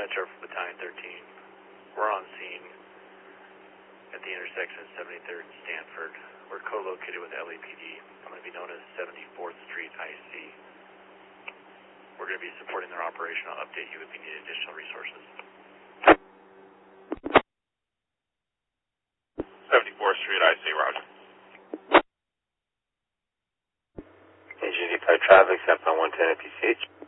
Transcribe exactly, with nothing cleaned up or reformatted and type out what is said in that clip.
Metro for Battalion thirteen. We're on scene at the intersection of seventy-third and Stanford. We're co-located with L A P D. I'm going to be known as seventy-fourth Street I C. We're going to be supporting their operation. I'll update you if you need additional resources. seventy-fourth Street I C, roger. Engine five traffic, seven one ten at P C H.